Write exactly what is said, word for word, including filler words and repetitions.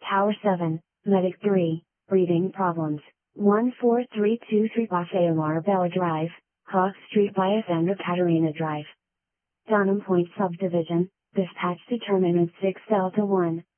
Tower seven, Medic three, breathing problems. one four three two three Paseo Marbella Drive, Hawk Street by Sandra Catarina Drive. Donham Point Subdivision, dispatch determinant six Delta one.